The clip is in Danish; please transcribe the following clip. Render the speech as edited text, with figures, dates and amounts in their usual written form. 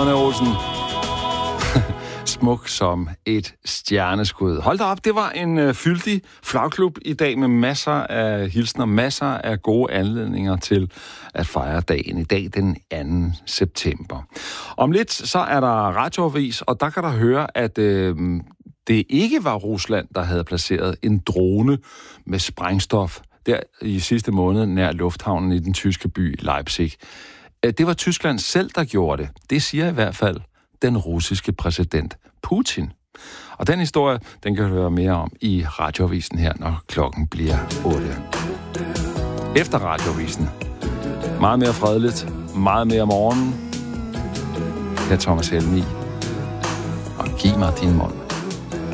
Brødrene Olsen. Smuk som et stjerneskud. Hold da op, det var en fyldig flagklub i dag med masser af hilsner, masser af gode anledninger til at fejre dagen i dag, den 2. september. Om lidt så er der radioavis, og der kan der høre, at det ikke var Rusland, der havde placeret en drone med sprængstof der i sidste måned nær lufthavnen i den tyske by Leipzig. Det var Tyskland selv, der gjorde det. Det siger i hvert fald den russiske præsident Putin. Og den historie, den kan du høre mere om i radioavisen her, når klokken bliver 8. Efter radioavisen. Meget mere fredeligt, meget mere morgen. Her er Thomas Helmi. Og giv mig din mund.